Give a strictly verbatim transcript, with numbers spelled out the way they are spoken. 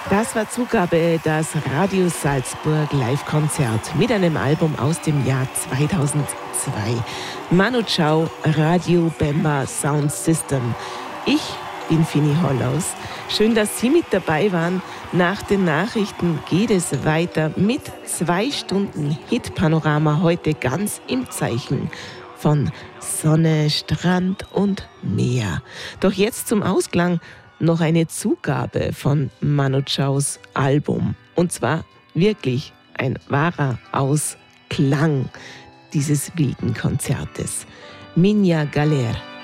Das war Zugabe, das Radio Salzburg Live-Konzert mit einem Album aus dem Jahr zweitausendzwei. Manu Chao, Radio Bemba Sound System. Ich bin Fini Hollaus. Schön, dass Sie mit dabei waren. Nach den Nachrichten geht es weiter mit zwei Stunden Hit-Panorama, heute ganz im Zeichen von Sonne, Strand und Meer. Doch jetzt zum Ausklang noch eine Zugabe von Manu Chaos Album. Und zwar wirklich ein wahrer Ausklang dieses wilden Konzertes. Minha Galera.